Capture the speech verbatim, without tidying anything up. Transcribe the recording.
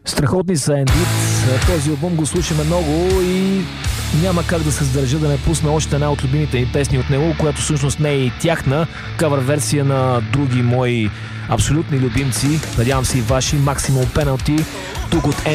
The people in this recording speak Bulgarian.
Страхотни са Ендит. Този албум го слушаме много и няма как да се сдържа да не пусна още една от любимите ми песни от него, която всъщност не е и тяхна, кавър версия на други мои абсолютни любимци, надявам се и ваши, Maximum Penalty, тук от